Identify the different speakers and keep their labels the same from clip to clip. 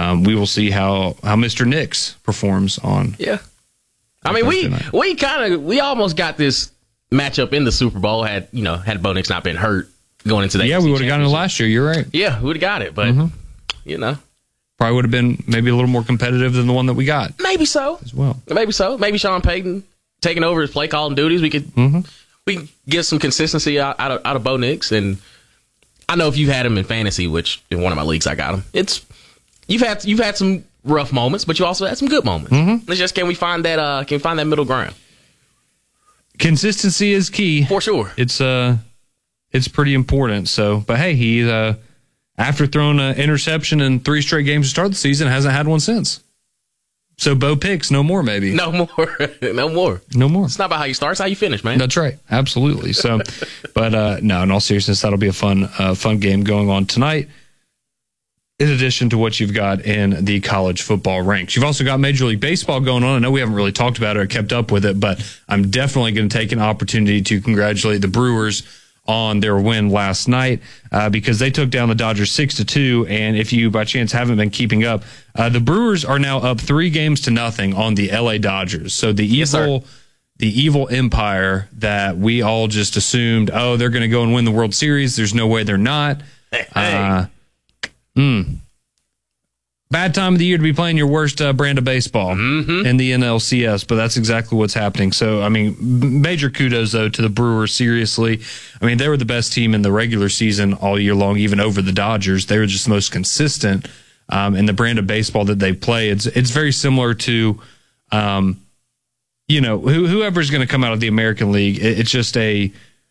Speaker 1: we will see how Mr. Nix performs on.
Speaker 2: Yeah. I mean, we almost got this matchup in the Super Bowl had Bo Nix not been hurt going into that.
Speaker 1: Yeah, we would have gotten it last year. You're right.
Speaker 2: Yeah, we would have got it, but
Speaker 1: probably would have been maybe a little more competitive than the one that we got.
Speaker 2: Maybe so
Speaker 1: as well.
Speaker 2: Maybe so. Maybe Sean Payton taking over his play calling duties. We could get some consistency out of Bo Nix, and I know if you had him in fantasy, which in one of my leagues I got him, you've had some rough moments, but you also had some good moments. It's just can we find that middle ground?
Speaker 1: Consistency is key
Speaker 2: for sure.
Speaker 1: It's pretty important. So, but hey, he after throwing an interception in 3 straight games to start the season, hasn't had one since. So Bo picks, no more, maybe.
Speaker 2: No more. No more. It's not about how you start, it's how you finish, man.
Speaker 1: That's right. Absolutely. So, but no, in all seriousness, that'll be a fun game going on tonight. In addition to what you've got in the college football ranks, you've also got Major League Baseball going on. I know we haven't really talked about it or kept up with it, but I'm definitely going to take an opportunity to congratulate the Brewers on their win last night because they took down the Dodgers 6-2. And if you by chance haven't been keeping up, the Brewers are now up 3-0 on the LA Dodgers. So the evil empire that we all just assumed, they're going to go and win the World Series. There's no way they're not. Bad time of the year to be playing your worst brand of baseball in the NLCS, but that's exactly what's happening. So, I mean, major kudos, though, to the Brewers, seriously. I mean, they were the best team in the regular season all year long, even over the Dodgers. They were just the most consistent in the brand of baseball that they play. It's very similar to, whoever's going to come out of the American League. It's just a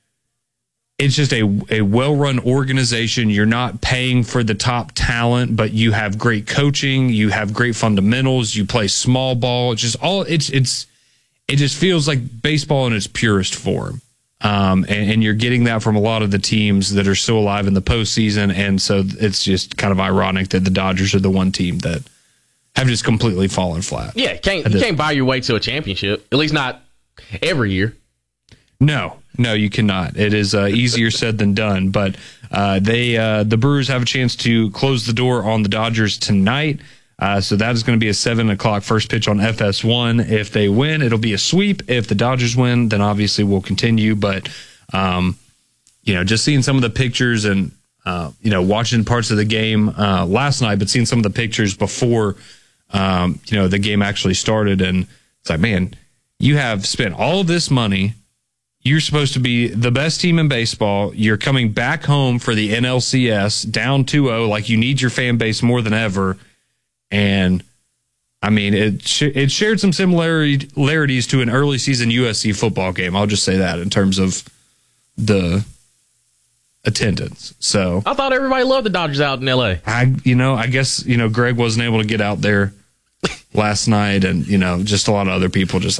Speaker 1: well-run organization. You're not paying for the top talent, but you have great coaching. You have great fundamentals. You play small ball. It just feels like baseball in its purest form. And you're getting that from a lot of the teams that are still alive in the postseason. And so it's just kind of ironic that the Dodgers are the one team that have just completely fallen flat.
Speaker 2: Yeah, you can't buy your way to a championship, at least not every year.
Speaker 1: No, you cannot. It is easier said than done. But the Brewers have a chance to close the door on the Dodgers tonight. So that is going to be a 7:00 first pitch on FS1. If they win, it'll be a sweep. If the Dodgers win, then obviously we'll continue. But just seeing some of the pictures and watching parts of the game last night, but seeing some of the pictures before the game actually started, and it's like, man, you have spent all of this money. You're supposed to be the best team in baseball. You're coming back home for the NLCS down 2-0, like you need your fan base more than ever. And I mean, it shared some similarities to an early season USC football game. I'll just say that in terms of the attendance. So
Speaker 2: I thought everybody loved the Dodgers out in LA.
Speaker 1: I guess Greg wasn't able to get out there last night, and just a lot of other people just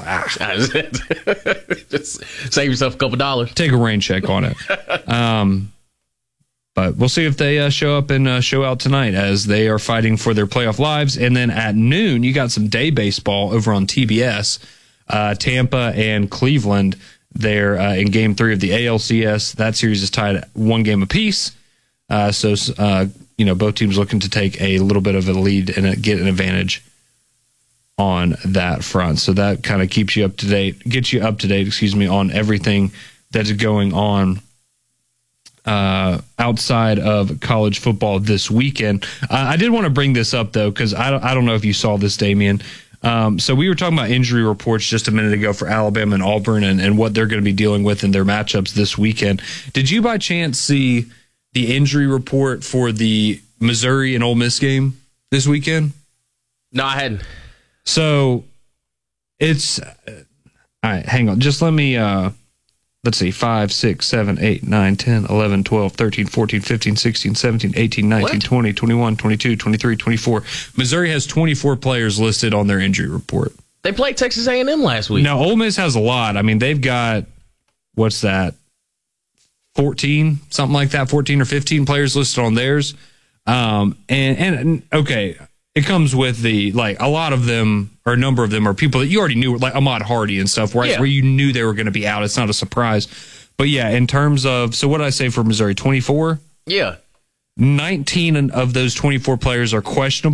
Speaker 2: just save yourself a couple dollars.
Speaker 1: Take a rain check on it. But we'll see if they show up and show out tonight as they are fighting for their playoff lives. And then at noon, you got some day baseball over on TBS. Tampa and Cleveland, they're in Game 3 of the ALCS. That series is tied at 1 game apiece. So both teams looking to take a little bit of a lead and get an advantage on that front. So that kind of gets you up to date, on everything that's going on outside of college football this weekend. I did want to bring this up, though, because I don't know if you saw this, Damian. So we were talking about injury reports just a minute ago for Alabama and Auburn and what they're going to be dealing with in their matchups this weekend. Did you by chance see the injury report for the Missouri and Ole Miss game this weekend?
Speaker 2: No, I hadn't.
Speaker 1: So it's all right, hang on. Just let me let's see, 5, 6, 7, 8, 9, 10, 11, 12, 13, 14, 15, 16, 17, 18, 19, 20, 21, 22, 23, 24. Missouri has 24 players listed on their injury report.
Speaker 2: They played Texas A&M last week.
Speaker 1: Now, Ole Miss has a lot. I mean, they've got, what's that, 14, something like that, 14 or 15 players listed on theirs. And okay, it comes with a lot of them, or a number of them, are people that you already knew, like Ahmad Hardy and stuff, right? Yeah. Where you knew they were going to be out. It's not a surprise. But yeah, in terms of, so what did I say for Missouri? 24?
Speaker 2: Yeah.
Speaker 1: 19 of those 24 players are questionable.